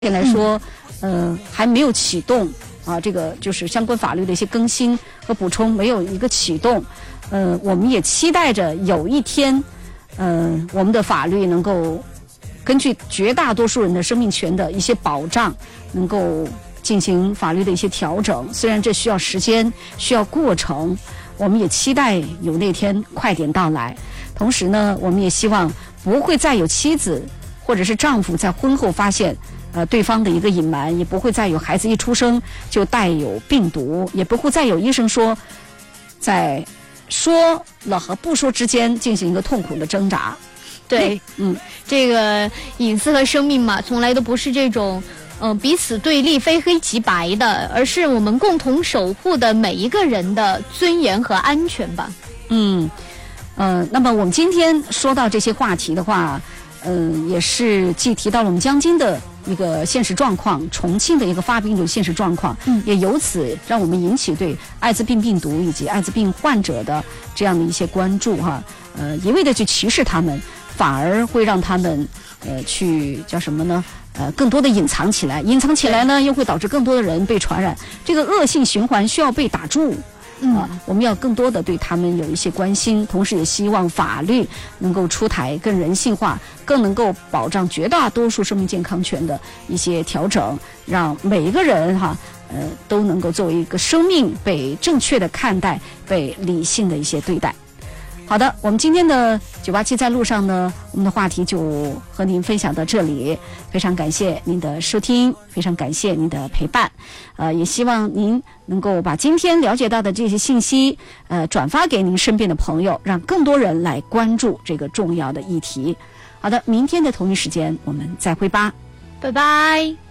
现来说，还没有启动啊，这个就是相关法律的一些更新和补充没有一个启动，我们也期待着有一天，我们的法律能够根据绝大多数人的生命权的一些保障，能够进行法律的一些调整。虽然这需要时间，需要过程，我们也期待有那天快点到来。同时呢，我们也希望不会再有妻子或者是丈夫在婚后发现对方的一个隐瞒，也不会再有孩子一出生就带有病毒，也不会再有医生说在说了和不说之间进行一个痛苦的挣扎。 对，这个隐私和生命嘛，从来都不是这种彼此对立非黑即白的，而是我们共同守护的每一个人的尊严和安全吧。 那么我们今天说到这些话题的话，也是既提到了我们江津的一个现实状况，重庆的一个发病的现实状况，也由此让我们引起对艾滋病病毒以及艾滋病患者的这样的一些关注哈。一味的去歧视他们，反而会让他们去叫什么呢？更多的隐藏起来，隐藏起来呢，又会导致更多的人被传染，这个恶性循环需要被打住。我们要更多的对他们有一些关心，同时也希望法律能够出台更人性化、更能够保障绝大多数生命健康权的一些调整，让每一个人都能够作为一个生命被正确的看待、被理性的一些对待。好的，我们今天的987在路上呢，我们的话题就和您分享到这里，非常感谢您的收听，非常感谢您的陪伴，也希望您能够把今天了解到的这些信息，转发给您身边的朋友，让更多人来关注这个重要的议题。好的，明天的同一时间我们再会吧， 拜拜。